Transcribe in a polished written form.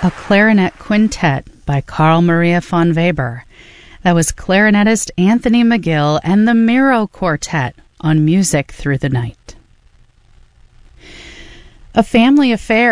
A Clarinet Quintet by Carl Maria von Weber. That was clarinetist Anthony McGill and the Miro Quartet on Music Through the Night. A Family Affair